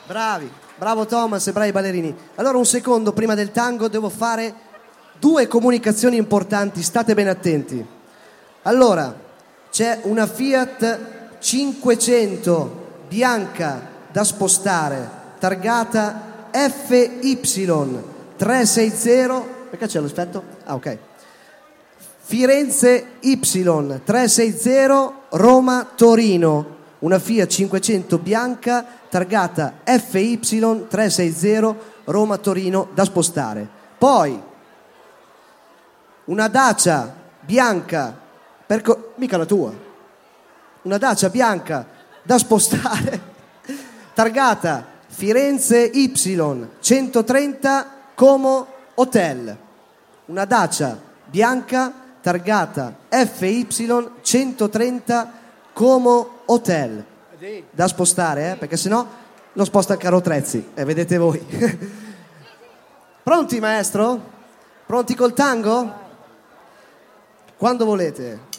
Bravi, bravo Thomas e bravi ballerini. Allora un secondo, prima del tango devo fare 2 comunicazioni importanti, state ben attenti. Allora, c'è una Fiat 500 bianca da spostare, targata FY360, perché c'è l'effetto? Ah, ok. Firenze Y360 Roma-Torino, una Fiat 500 bianca targata FY360 Roma-Torino da spostare. Poi una Dacia bianca, mica la tua, una Dacia bianca da spostare targata Firenze Y130 Como Hotel, una Dacia bianca targata FY130 Como Hotel da spostare, perché sennò lo sposta il carro Trezzi e vedete voi. Pronti maestro? Pronti col tango? Quando volete.